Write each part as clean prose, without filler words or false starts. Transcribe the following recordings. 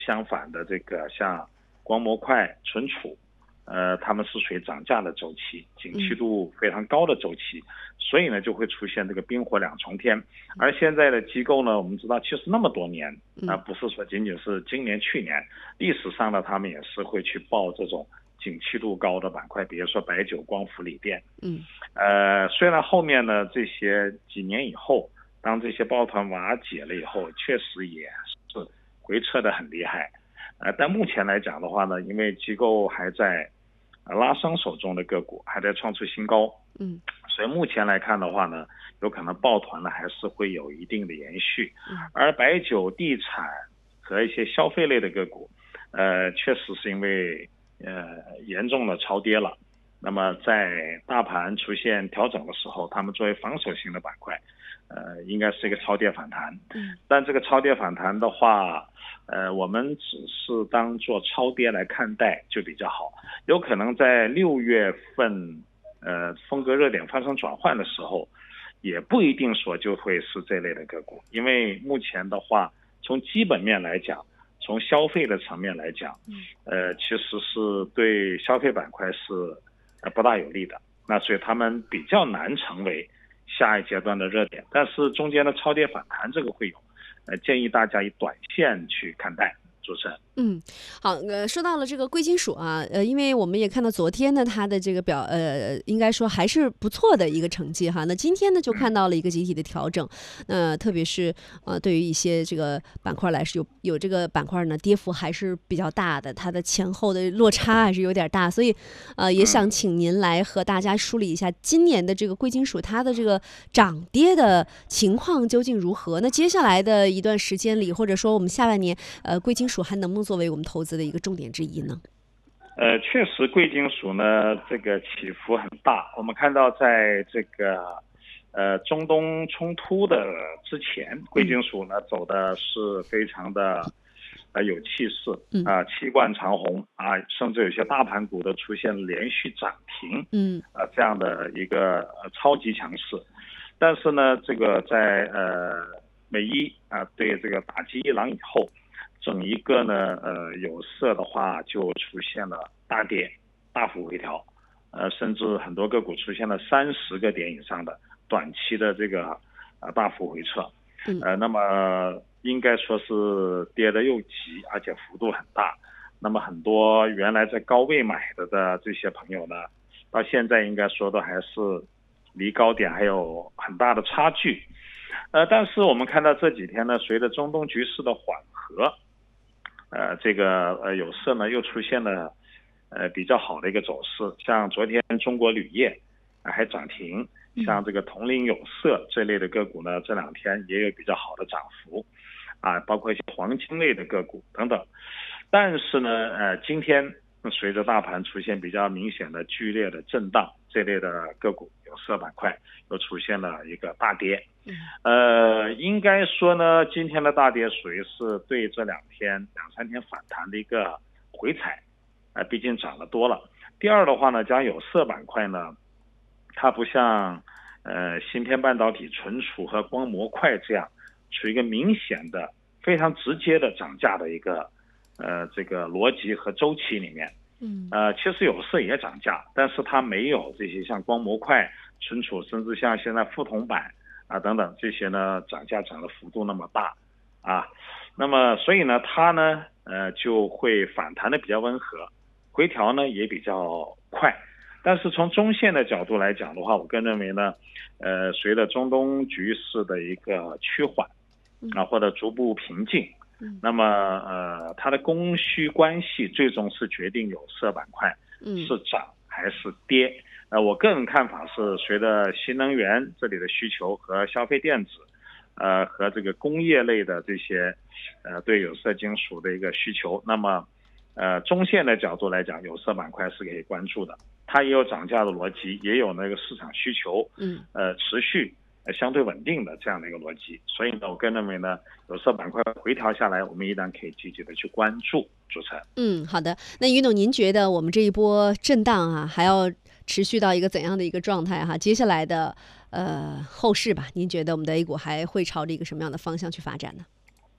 相反的这个像光模块、存储，它们是属于涨价的周期，景气度非常高的周期，所以呢就会出现这个冰火两重天。而现在的机构呢，我们知道其实那么多年不是说仅仅是今年去年，历史上呢他们也是会去报这种景气度高的板块，比如说白酒、光伏、锂电。虽然后面呢这些几年以后，当这些抱团瓦解了以后，确实也是回撤的很厉害。但目前来讲的话呢，因为机构还在拉升手中的个股还在创出新高，所以目前来看的话呢，有可能抱团呢还是会有一定的延续。而白酒、地产和一些消费类的个股，确实是因为严重的超跌了。那么在大盘出现调整的时候，他们作为防守型的板块，应该是一个超跌反弹。但这个超跌反弹的话，我们只是当做超跌来看待就比较好。有可能在6月份，风格热点发生转换的时候，也不一定说就会是这类的个股，因为目前的话，从基本面来讲，从消费的层面来讲，其实是对消费板块是不大有利的。那所以他们比较难成为下一阶段的热点，但是中间的超跌反弹这个会有，建议大家以短线去看待。主持人。 好，说到了这个贵金属啊，因为我们也看到昨天呢，它的这个应该说还是不错的一个成绩哈。那今天呢，就看到了一个集体的调整，特别是对于一些这个板块来说，有这个板块呢，跌幅还是比较大的，它的前后的落差还是有点大，所以也想请您来和大家梳理一下今年的这个贵金属它的这个涨跌的情况究竟如何。那接下来的一段时间里，或者说我们下半年，贵金属还能不能作为我们投资的一个重点之一呢？ 确实贵金属呢这个起伏很大。我们看到在这个中东冲突的之前，贵金属呢走的是非常的有气势气贯长虹甚至有些大盘股都出现连续涨停这样的一个超级强势。但是呢这个在美伊对这个打击伊朗以后，整一个呢有色的话就出现了大跌大幅回调，甚至很多个股出现了30个点以上的短期的这个大幅回撤。那么应该说是跌得又急，而且幅度很大。那么很多原来在高位买的这些朋友呢，到现在应该说的还是离高点还有很大的差距。但是我们看到这几天呢，随着中东局势的缓和，这个有色呢又出现了比较好的一个走势，像昨天中国铝业还涨停，像这个铜陵有色这类的个股呢，这2天也有比较好的涨幅包括一些黄金类的个股等等。但是呢今天随着大盘出现比较明显的剧烈的震荡，这类的个股有色板块又出现了一个大跌。应该说呢，今天的大跌属于是对这2三天反弹的一个回踩，毕竟涨得多了。第二的话呢，讲有色板块呢，它不像芯片半导体、存储和光模块这样处于一个明显的非常直接的涨价的一个这个逻辑和周期里面。其实有色也涨价，但是它没有这些像光模块、存储，甚至像现在富铜板等等这些呢涨价涨的幅度那么大那么所以呢它呢就会反弹的比较温和，回调呢也比较快。但是从中线的角度来讲的话，我个人认为呢随着中东局势的一个趋缓或者逐步平静，那么它的供需关系最终是决定有色板块是涨还是跌。我个人看法是，随着新能源这里的需求和消费电子和这个工业类的这些对有色金属的一个需求，那么中线的角度来讲，有色板块是可以关注的，它也有涨价的逻辑，也有那个市场需求持续相对稳定的这样的一个逻辑。所以呢，我个人认为呢，有色板块回调下来，我们依然可以积极的去关注。主持人。 好的。那于总，您觉得我们这一波震荡还要持续到一个怎样的一个状态接下来的后市吧，您觉得我们的 A 股还会朝着一个什么样的方向去发展呢？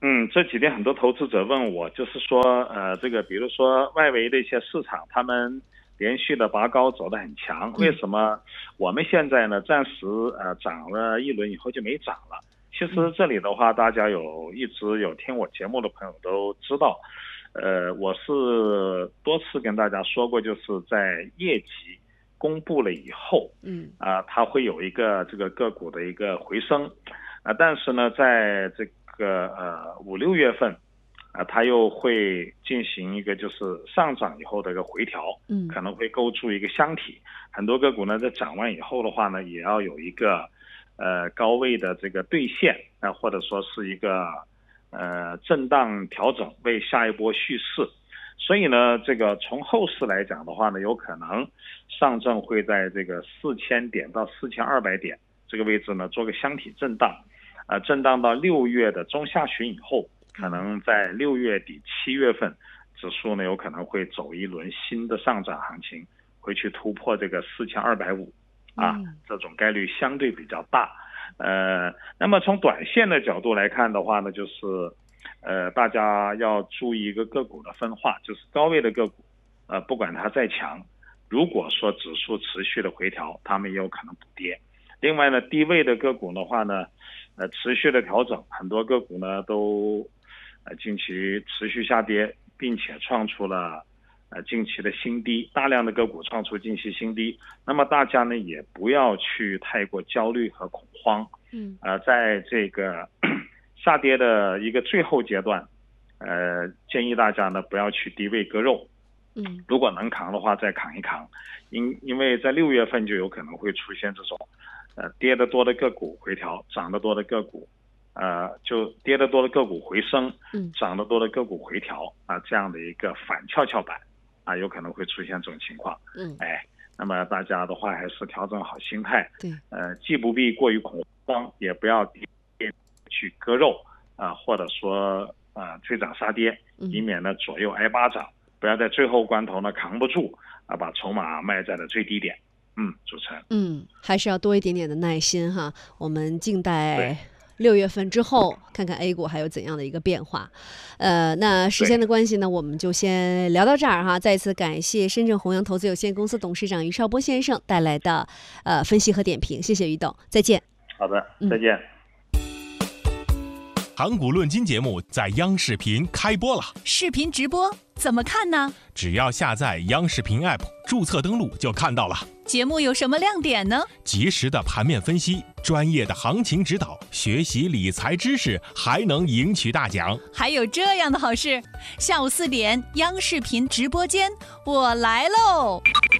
这几天很多投资者问我，就是说，这个比如说外围的一些市场，他们连续的拔高走得很强，为什么我们现在呢暂时涨了一轮以后就没涨了？其实这里的话，大家一直有听我节目的朋友都知道，我是多次跟大家说过，就是在业绩公布了以后，它会有一个这个个股的一个回升，但是呢，在这个5、6月份，它又会进行一个就是上涨以后的一个回调，可能会构筑一个箱体。很多个股呢在涨完以后的话呢，也要有一个高位的这个兑现，或者说是一个震荡调整，为下一波蓄势。所以呢，这个从后市来讲的话呢，有可能上证会在这个4000点到4200点这个位置呢做个箱体震荡，震荡到6月的中下旬以后，可能在6月底7月份，指数呢有可能会走一轮新的上涨行情，会去突破这个4250这种概率相对比较大。那么从短线的角度来看的话呢，就是大家要注意一个个股的分化，就是高位的个股，不管它再强，如果说指数持续的回调，它们也有可能补跌。另外呢，低位的个股的话呢，持续的调整，很多个股呢都近期持续下跌，并且创出了近期的新低，大量的个股创出近期新低。那么大家呢也不要去太过焦虑和恐慌，在这个下跌的一个最后阶段，建议大家呢不要去低位割肉，如果能扛的话再扛一扛，因为在6月份就有可能会出现这种跌得多的个股回调，涨得多的个股就跌得多的个股回升，涨得多的个股回调这样的一个反跷跷板有可能会出现这种情况。那么大家的话还是调整好心态，既不必过于恐慌，也不要去割肉或者说追涨杀跌，以免呢左右挨巴掌，不要在最后关头呢扛不住把筹码卖在了最低点。主持人， 还是要多一点点的耐心哈。我们静待6月份之后，看看 A 股还有怎样的一个变化。那时间的关系呢，我们就先聊到这儿哈。再次感谢深圳弘扬投资有限公司董事长于绍波先生带来的分析和点评，谢谢于董，再见。 好的，再见。 盘古论金节目在央视频开播了， 视频直播怎么看呢？ 只要下载央视频 App， 注册登录就看到了。 节目有什么亮点呢？ 及时的盘面分析，专业的行情指导，学习理财知识，还能赢取大奖。 还有这样的好事，下午4点，央视频直播間，我來嘍！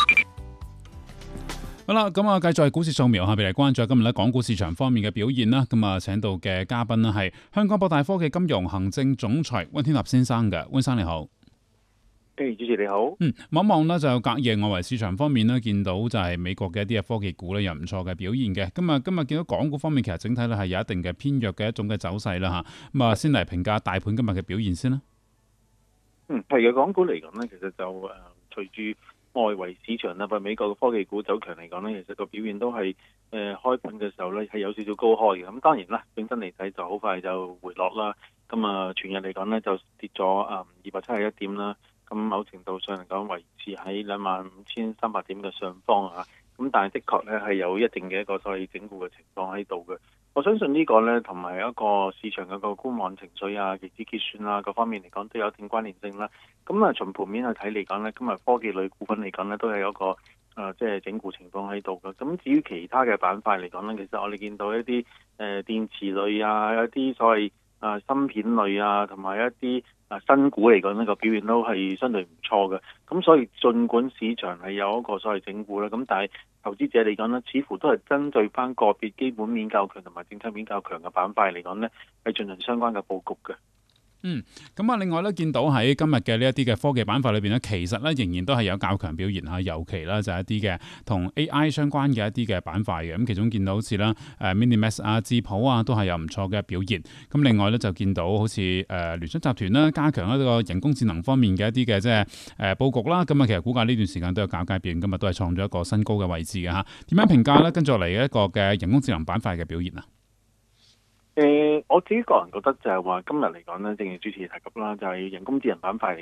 好啦，咁繼續係股市掃描下，俾嚟關注今日咧港股市場方面嘅表現啦。咁請到嘅嘉賓咧係香港博大科技金融行政總裁溫天納先生嘅，溫生你好。 主持你好。 望一望咧就隔夜外圍市場方面咧，見到就係美國嘅一啲嘅科技股咧有唔錯嘅表現嘅。今日見到港股方面其實整體咧係有一定嘅偏弱嘅一種嘅走勢啦嚇。先嚟評價大盤今日嘅表現先啦。 係嘅，港股嚟講咧，其實就隨住外圍市場啦，美國嘅科技股走強嚟講咧，其實個表現都係開盤嘅時候咧係有少少高開嘅。咁當然啦，本身嚟睇就好快就回落啦。咁全日嚟講咧就跌咗271點啦。咁某程度上嚟講維持喺25,300點嘅上方咁但係的確咧係有一定嘅一個所謂整固嘅情況喺度嘅。我相信呢個咧同埋一個市場嘅個觀望情緒期指結算各方面嚟講都有一定關聯性啦。咁從盤面去睇嚟講咧，今日科技類股份嚟講咧都係有一個即係整固情況喺度嘅。咁至於其他嘅板塊嚟講咧，其實我哋見到一啲電池類一啲所謂芯片類同埋一啲新股嚟講呢個表現都係相對唔錯嘅。咁所以儘管市場係有一個所謂整固啦，咁但係投資者嚟講呢，似乎都係針對翻個別基本面較強同埋政策面較強嘅板塊嚟講呢，係進行相關嘅佈局嘅。 另外咧，見到喺今日嘅呢一啲嘅科技板塊裏邊咧，其實咧仍然都係有較強表現嚇，尤其啦就係一啲嘅同 AI 相關嘅一啲嘅板塊嘅。咁其中見到好似啦Minimax 智譜都係有唔錯嘅表現。咁另外咧就見到好似聯想集團啦，加強一個人工智能方面嘅一啲嘅即係佈局啦。咁其實股價呢段時間都有較佳表現，今日都係創咗一個新高嘅位置嘅嚇。點樣評價咧？跟住落嚟一個嘅人工智能板塊嘅表現啊？ 我自己個人覺得就係話今日嚟講咧，正如主持提及啦，就係人工智能板塊嚟